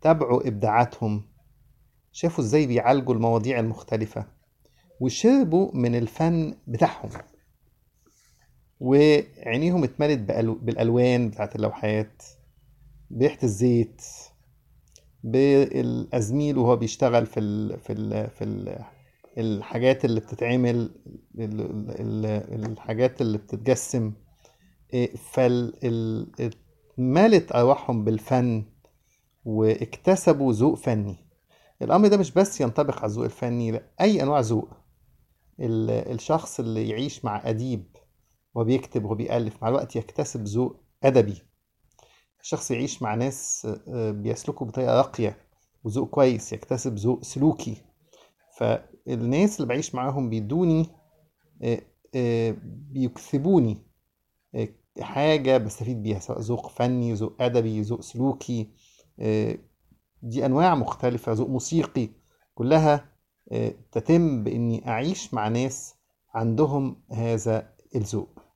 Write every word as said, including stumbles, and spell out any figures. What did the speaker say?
تابعوا إبداعاتهم، شافوا إزاي بيعالجوا المواضيع المختلفة، وشربوا من الفن بتاعهم، وعينيهم اتملت بألو... بالألوان بتاعت اللوحات، بريحة الزيت، بالأزميل وهو بيشتغل في ال... في ال... في ال... الحاجات اللي بتتعمل، ال... ال... الحاجات اللي بتتجسم. إيه، فال ال... مالت أرواحهم بالفن، واكتسبوا ذوق فني. الأمر ده مش بس ينطبق على الذوق الفني، لا، أي أنواع ذوق. ال- الشخص اللي يعيش مع أديب وبيكتب وبيألف، مع الوقت يكتسب ذوق أدبي. الشخص يعيش مع ناس آه، بيسلكوا بطريقة راقية وذوق كويس، يكتسب ذوق سلوكي. فالناس اللي بعيش معاهم بيدوني آه، آه، بيكسبوني آه، حاجة بستفيد بيها، سواء ذوق فني، ذوق أدبي، ذوق سلوكي. آه، دي أنواع مختلفة، ذوق موسيقي، كلها آه، تتم بإني أعيش مع ناس عندهم هذا الذوق.